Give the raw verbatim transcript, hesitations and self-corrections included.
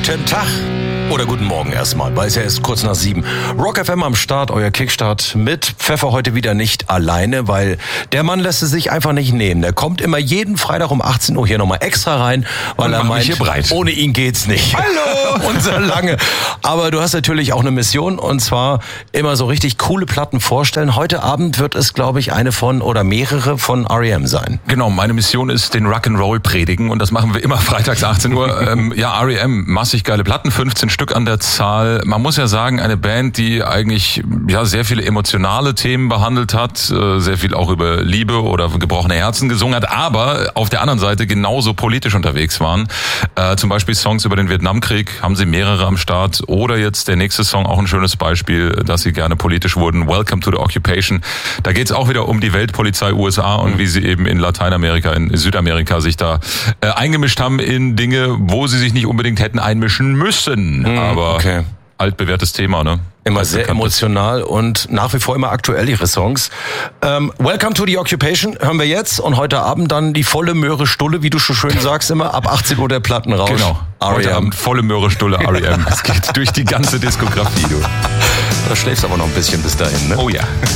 Guten Tag oder guten Morgen erstmal, weil es ja ist kurz nach sieben. Rock F M am Start, euer Kickstart mit Pfeffer heute wieder nicht alleine, weil der Mann lässt es sich einfach nicht nehmen. Der kommt immer jeden Freitag um achtzehn Uhr hier nochmal extra rein, weil Und er meint, hier breit. ohne ihn geht's nicht. Hallo! Unser Lange. Aber du hast natürlich auch eine Mission, und zwar immer so richtig coole Platten vorstellen. Heute Abend wird es, glaube ich, eine von oder mehrere von R E M sein. Genau, meine Mission ist den Rock'n'Roll predigen und das machen wir immer freitags achtzehn Uhr. ähm, ja, R E M, massig geile Platten, fünfzehn Stück an der Zahl. Man muss ja sagen, eine Band, die eigentlich ja sehr viele emotionale Themen behandelt hat, äh, sehr viel auch über Liebe oder gebrochene Herzen gesungen hat, aber auf der anderen Seite genauso politisch unterwegs waren. Äh, zum Beispiel Songs über den Vietnamkrieg, haben sie mehrere am Start. Oder jetzt der nächste Song, auch ein schönes Beispiel, dass sie gerne politisch wurden, Welcome to the Occupation. Da geht es auch wieder um die Weltpolizei U S A und wie sie eben in Lateinamerika, in Südamerika sich da äh, eingemischt haben in Dinge, wo sie sich nicht unbedingt hätten einmischen müssen. Mhm, aber okay. altbewährtes Thema, ne? Immer sehr emotional und nach wie vor immer aktuell, ihre Songs. Ähm, Welcome to the Occupation hören wir jetzt und heute Abend dann die volle Möhre Stulle, wie du schon schön sagst, immer ab achtzehn Uhr der Plattenrausch. Genau, heute Abend volle Möhre Stulle R E M. Es geht durch die ganze Diskografie, du. Da schläfst aber noch ein bisschen bis dahin, ne? Oh ja.